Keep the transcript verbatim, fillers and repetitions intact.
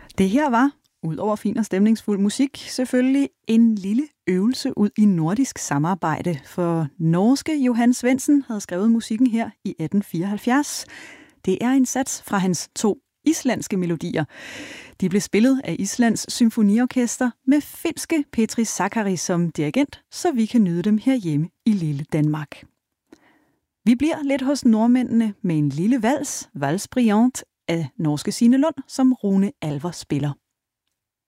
Det her var, ud over fin og stemningsfuld musik, selvfølgelig en lille øvelse ud i nordisk samarbejde, for norske Johan Svendsen havde skrevet musikken her i atten fireoghalvfjerds. Det er en sats fra hans to islandske melodier. De blev spillet af Islands symfoniorkester med finske Petri Sakari som dirigent, så vi kan nyde dem herhjemme i lille Danmark. Vi bliver lidt hos nordmændene med en lille vals, Vals Brillante, af norske Signe Lund, som Rune Alver spiller.